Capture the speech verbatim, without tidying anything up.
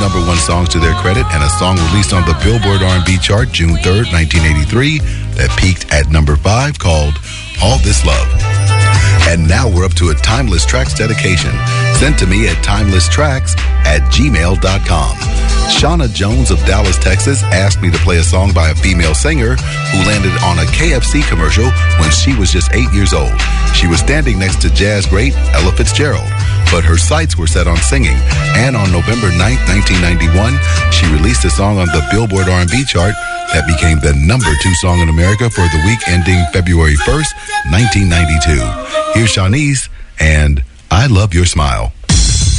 number one songs to their credit, and a song released on the Billboard R and B chart June third, nineteen eighty-three, that peaked at number five, called All This Love. And now we're up to a Timeless Tracks dedication sent to me at timeless tracks at gmail dot com. Shauna Jones of Dallas, Texas asked me to play a song by a female singer who landed on a K F C commercial when she was just eight years old. She was standing next to jazz great Ella Fitzgerald, but her sights were set on singing. And on November ninth, nineteen ninety-one, she released a song on the Billboard R and B chart that became the number two song in America for the week ending February first, nineteen ninety-two. Here's Shawnice and I Love Your Smile.